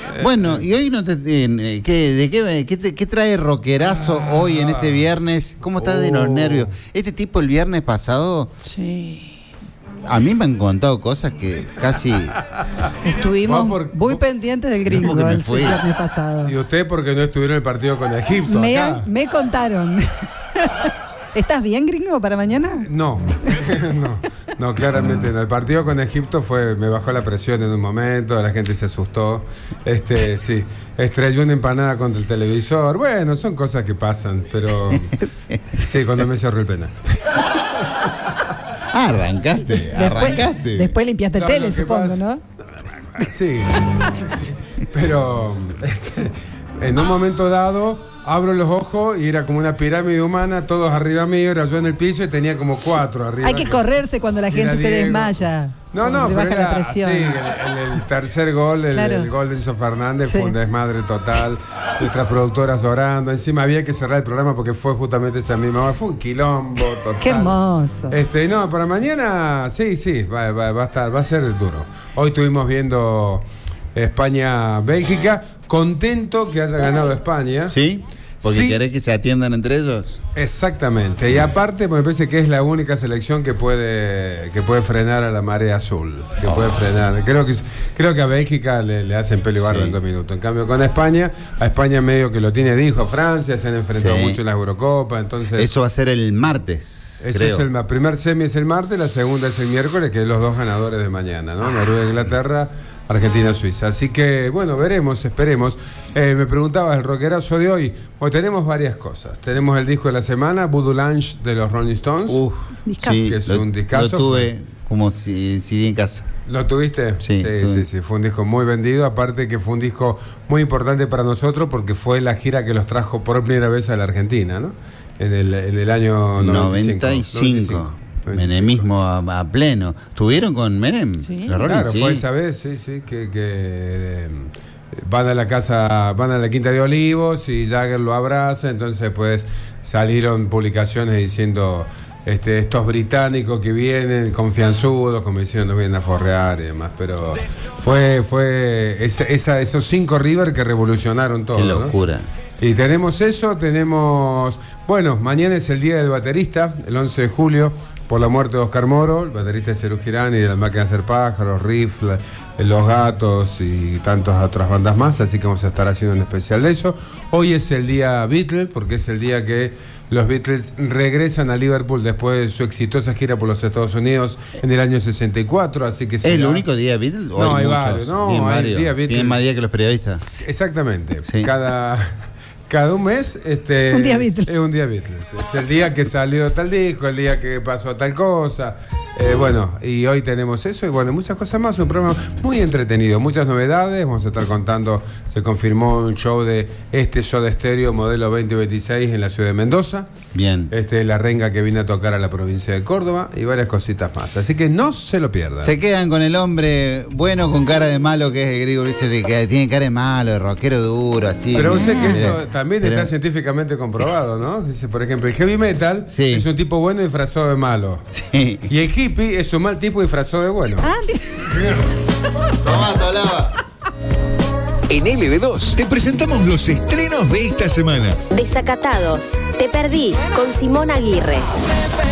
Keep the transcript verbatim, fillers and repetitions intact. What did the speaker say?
Bueno, y hoy no te, eh, ¿qué, de qué, qué, te, qué trae rockerazo ah, hoy en este viernes? ¿Cómo estás oh. de los nervios? Este tipo el viernes pasado. Sí. A mí me han contado cosas que casi... Estuvimos por, muy por, pendientes del gringo el viernes pasado. Y usted porque no estuvieron en el partido con Egipto. Me, acá. me contaron. ¿Estás bien, gringo, para mañana? No, no, no, claramente no. El partido con Egipto fue, me bajó la presión en un momento, la gente se asustó. Este, sí, estrelló una empanada contra el televisor. Bueno, son cosas que pasan, pero sí, cuando me cerró el penal. Ah, arrancaste, arrancaste. Después, después limpiaste el no, tele, supongo, pasa, ¿no? Sí, pero este, en un momento dado abro los ojos y era como una pirámide humana, todos arriba mío, era yo en el piso y tenía como cuatro arriba. Hay que correrse cuando la gente se desmaya. No, no, pero era así, el, el, el tercer gol, el, claro. el gol de Enzo Fernández, sí. Fue un desmadre total, nuestras productoras orando, encima había que cerrar el programa porque fue justamente esa misma hora, fue un quilombo total. Qué hermoso. Este, no, para mañana, sí, sí, va, va, va, a estar, va a ser duro. Hoy estuvimos viendo España-Bélgica, contento que haya ganado España. Sí. Porque sí. ¿Querés que se atiendan entre ellos? Exactamente. Y aparte me parece que es la única selección que puede que puede frenar a la marea azul. Que oh. puede frenar. Creo que creo que a Bélgica le, le hacen pelo y barba sí. en dos minutos. En cambio con España, a España medio que lo tiene dijo Francia, se han enfrentado sí. mucho en la Eurocopa. Entonces eso va a ser el martes. Eso creo. es el la primer semi es el martes, la segunda es el miércoles, que es los dos ganadores de mañana, ¿no? Noruega, Inglaterra. Argentina-Suiza. Así que, bueno, veremos, esperemos. Eh, me preguntabas el rockerazo de hoy. Hoy tenemos varias cosas. Tenemos el disco de la semana, Voodoo Lounge de los Rolling Stones. Uf, sí, que es lo, un discazo. Lo tuve como si, si en casa. ¿Lo tuviste? Sí, sí, sí, sí. Fue un disco muy vendido. Aparte que fue un disco muy importante para nosotros porque fue la gira que los trajo por primera vez a la Argentina, ¿no? En el, en el año noventa y cinco. noventa y cinco. Menemismo a, a pleno. ¿Estuvieron con Menem? Sí. Los Rolling, claro, sí. Fue esa vez, sí, sí, que, que eh, van a la casa, van a la Quinta de Olivos y Jagger lo abraza, entonces pues salieron publicaciones diciendo este, estos británicos que vienen confianzudos, como diciendo no vienen a forrear y demás, pero fue, fue esa, esa, esos cinco River que revolucionaron todo. Qué locura. ¿No? Y tenemos eso, tenemos, bueno, mañana es el día del baterista, el once de julio. Por la muerte de Oscar Moro, el baterista de Serú Girán y de La Máquina de Hacer Pájaros, Riff, Los Gatos y tantas otras bandas más, así que vamos a estar haciendo un especial de eso. Hoy es el día Beatles, porque es el día que los Beatles regresan a Liverpool después de su exitosa gira por los Estados Unidos en el año sesenta y cuatro, así que... ¿Es el único día Beatles? No, hay, hay varios, no, hay día Beatles. ¿Tienen más día que los periodistas? Exactamente, sí. Cada... Cada un mes este, un día Beatles. Es un día Beatles. Es el día que salió tal disco, el día que pasó tal cosa. Eh, bueno, y hoy tenemos eso y bueno, muchas cosas más. Un programa muy entretenido, muchas novedades. Vamos a estar contando, se confirmó un show de este Soda Stereo modelo veinte veintiséis en la ciudad de Mendoza. Bien. Este, la renga que viene a tocar a la provincia de Córdoba y varias cositas más. Así que no se lo pierdan. Se quedan con el hombre bueno con cara de malo que es Grigori, dice que tiene cara de malo, de rockero duro, así. Pero sé que eso también pero, está científicamente comprobado, ¿no? Dice, por ejemplo, el heavy metal sí. es un tipo bueno disfrazado de malo. Sí. Y el hippie es un mal tipo disfrazado de bueno. Ah, Tomá, Tolaba. En L B dos te presentamos los estrenos de esta semana. Desacatados, Te perdí, con Simón Aguirre.